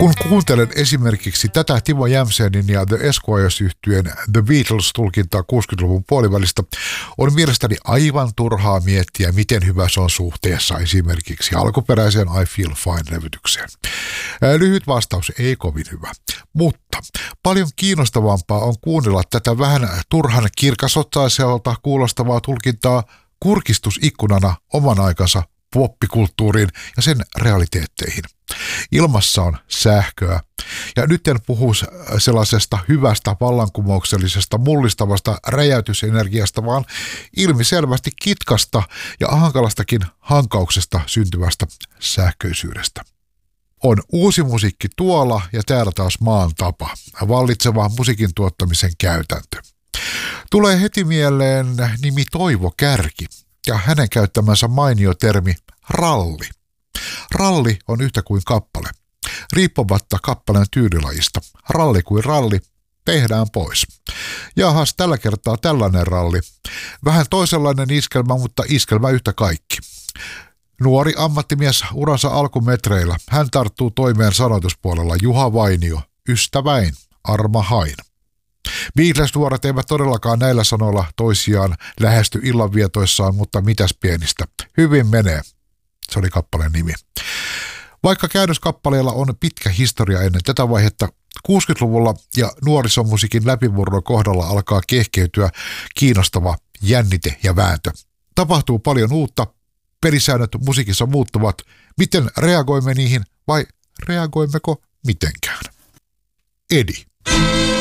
Kun kuuntelen esimerkiksi tätä Timo Jämsenin ja The Esquires-yhtyeen The Beatles-tulkintaa 60-luvun puolivälistä, on mielestäni aivan turhaa miettiä, miten hyvä se on suhteessa esimerkiksi alkuperäiseen I Feel Fine-levytykseen. Lyhyt vastaus, ei kovin hyvä. Mutta paljon kiinnostavampaa on kuunnella tätä vähän turhan kirkasotsaiselta kuulostavaa tulkintaa kurkistusikkunana oman aikansa poppikulttuuriin ja sen realiteetteihin. Ilmassa on sähköä. Ja nyt en puhu sellaisesta hyvästä, vallankumouksellisesta, mullistavasta räjäytysenergiasta, vaan ilmiselvästi kitkasta ja hankalastakin hankauksesta syntyvästä sähköisyydestä. On uusi musiikki tuolla ja täällä taas maan tapa, vallitseva musiikin tuottamisen käytäntö. Tulee heti mieleen nimi Toivo Kärki ja hänen käyttämänsä mainio termi ralli. Ralli on yhtä kuin kappale. Riippumatta kappaleen tyylilajista. Ralli kuin ralli, tehdään pois. Jahas, tällä kertaa tällainen ralli. Vähän toisenlainen iskelmä, mutta iskelmä yhtä kaikki. Nuori ammattimies uransa alkumetreillä. Hän tarttuu toimeen sanoituspuolella Juha Vainio. Ystäväin, Arma Hain. Beatles-nuoret eivät todellakaan näillä sanoilla toisiaan lähesty illanvietoissaan, mutta mitäs pienistä. Hyvin menee. Se oli kappaleen nimi. Vaikka käännöskappaleella on pitkä historia ennen tätä vaihetta, 60-luvulla ja nuorisomusiikin läpimurron kohdalla alkaa kehkeytyä kiinnostava jännite ja vääntö. Tapahtuu paljon uutta, pelisäännöt musiikissa muuttuvat. Miten reagoimme niihin vai reagoimmeko mitenkään? Edi.